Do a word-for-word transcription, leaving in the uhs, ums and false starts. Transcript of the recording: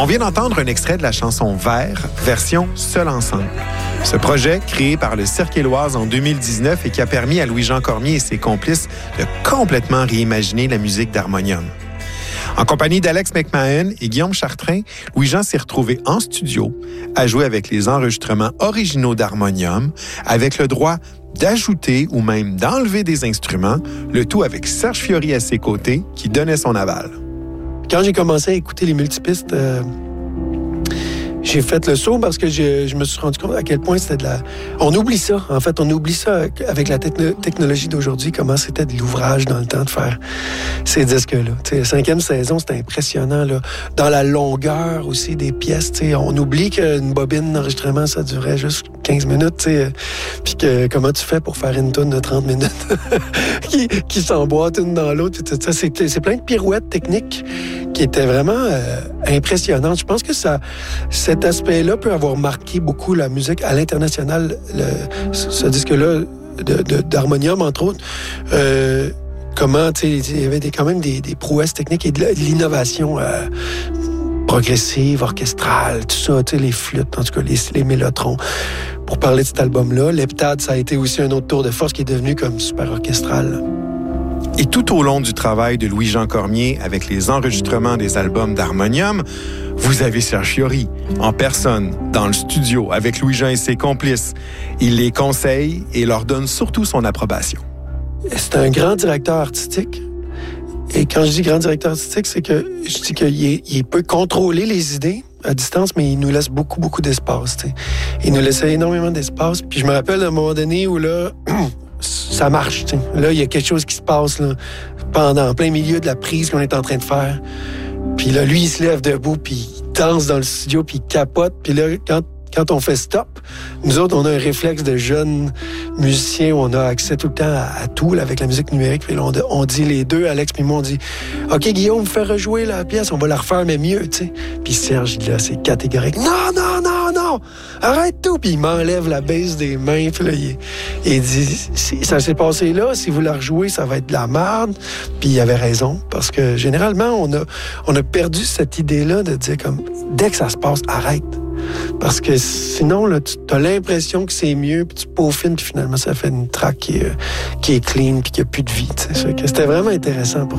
On vient d'entendre un extrait de la chanson Vert, version Seul ensemble. Ce projet, créé par le Cirque Éloise en deux mille dix-neuf et qui a permis à Louis-Jean Cormier et ses complices de complètement réimaginer la musique d'harmonium. En compagnie d'Alex McMahon et Guillaume Chartrain, Louis-Jean s'est retrouvé en studio à jouer avec les enregistrements originaux d'harmonium, avec le droit d'ajouter ou même d'enlever des instruments, le tout avec Serge Fiori à ses côtés, qui donnait son aval. Quand j'ai commencé à écouter les multipistes, euh, j'ai fait le saut parce que je, je me suis rendu compte à quel point c'était de la... On oublie ça, en fait, on oublie ça avec la techno- technologie d'aujourd'hui, comment c'était de l'ouvrage dans le temps de faire ces disques-là. T'sais, la cinquième saison, c'était impressionnant, là. Dans la longueur aussi des pièces, t'sais, on oublie qu'une bobine d'enregistrement, ça durait juste quinze minutes, t'sais, puis que comment tu fais pour faire une toune de trente minutes qui, qui s'emboîte une dans l'autre, tout ça. C'est, c'est plein de pirouettes techniques qui étaient vraiment euh, impressionnantes. Je pense que ça... Cet aspect-là peut avoir marqué beaucoup la musique à l'international. Le, ce disque-là de, de, d'harmonium, entre autres, euh, comment, tu sais, il y avait des, quand même des, des prouesses techniques et de, de l'innovation euh, progressive, orchestrale, tout ça, tu sais, les flûtes, en tout cas, les, les mélotrons. Pour parler de cet album-là, l'heptade, ça a été aussi un autre tour de force qui est devenu comme super orchestral. Et tout au long du travail de Louis-Jean Cormier avec les enregistrements des albums d'harmonium, vous avez Serge Fiori, en personne, dans le studio, avec Louis-Jean et ses complices. Il les conseille et leur donne surtout son approbation. C'est un grand directeur artistique. Et quand je dis grand directeur artistique, c'est que je dis qu'il est, il peut contrôler les idées à distance, mais il nous laisse beaucoup, beaucoup d'espace. T'sais. Il nous laisse énormément d'espace. Puis je me rappelle à un moment donné où là... ça marche, tu sais. Là, il y a quelque chose qui se passe là, pendant, en plein milieu de la prise qu'on est en train de faire. Puis là, lui, il se lève debout, puis il danse dans le studio, puis il capote. Puis là, quand, quand on fait stop, nous autres, on a un réflexe de jeunes musiciens où on a accès tout le temps à, à tout, là, avec la musique numérique. Puis là, on, on dit les deux, Alex puis moi, on dit « OK, Guillaume, fais rejouer la pièce, on va la refaire, mais mieux, tu sais. » Puis Serge, là, c'est catégorique. « Non, non, non, non! Arrête tout! » Puis il m'enlève la base des mains, puis là, il, il dit « Ça s'est passé là, si vous la rejouez, ça va être de la merde. » Puis il avait raison, parce que généralement, on a, on a perdu cette idée-là de dire comme « Dès que ça se passe, arrête! » Parce que sinon, là, tu as l'impression que c'est mieux, puis tu peaufines, puis finalement, ça fait une track qui est, qui est clean, puis qui n'a plus de vie. T'sais. C'était vraiment intéressant pour